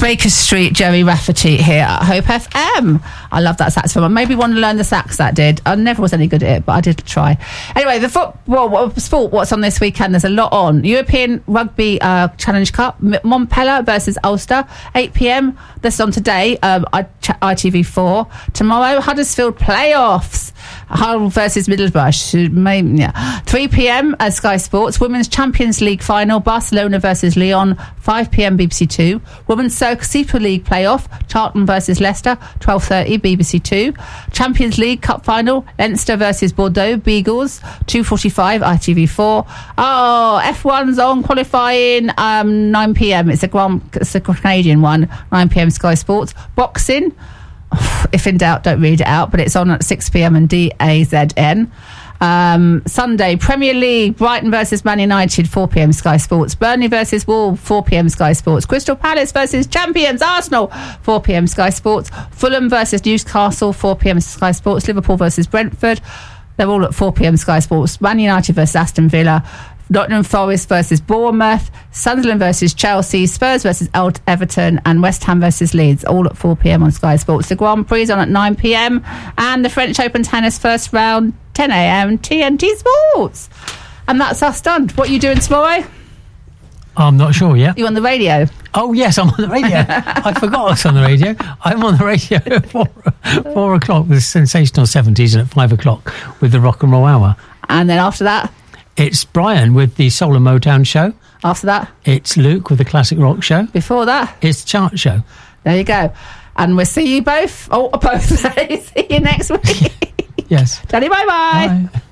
Baker Street, Jerry Rafferty here at Hope FM. I love that saxophone. I maybe want to learn the sax, that did. I never was any good at it, but I did try. Anyway, the sport, what's on this weekend? There's a lot on. European Rugby Challenge Cup, Montpellier versus Ulster, 8 p.m. This is on today, ITV4. Tomorrow, Huddersfield Playoffs, Hull versus Middlesbrough, 3 p.m. at Sky Sports. Women's Champions League final, Barcelona versus Lyon, 5 p.m. BBC 2. Women's Super League playoff, Charlton versus Leicester, 12:30 BBC 2. Champions League Cup final, Leinster versus Bordeaux Beagles, 2:45 ITV4. Oh, F1's on, qualifying 9 p.m. It's a Canadian one, 9 p.m. Sky Sports. Boxing, if in doubt, don't read it out, but it's on at 6 p.m. and DAZN. Sunday, Premier League, Brighton versus Man United, 4 p.m. Sky Sports. Burnley versus Wolves, 4 p.m. Sky Sports. Crystal Palace versus champions Arsenal, 4 p.m. Sky Sports. Fulham versus Newcastle, 4 p.m. Sky Sports. Liverpool versus Brentford, they're all at 4 p.m. Sky Sports. Man United versus Aston Villa. Nottingham Forest versus Bournemouth, Sunderland versus Chelsea, Spurs versus Everton, and West Ham versus Leeds, all at 4 p.m. on Sky Sports. The Grand Prix is on at 9 p.m. and the French Open tennis first round, 10 a.m. TNT Sports. And that's us done. What are you doing tomorrow? I'm not sure yet. You on the radio? Oh, yes, I'm on the radio. I forgot I was on the radio. I'm on the radio at 4 o'clock with Sensational 70s and at 5 o'clock with the Rock and Roll Hour. And then after that? It's Brian with the Soul and Motown Show. After that? It's Luke with the Classic Rock Show. Before that? It's the Chart Show. There you go. And we'll see you both. See you next week. Yes. Daddy, bye-bye. Bye.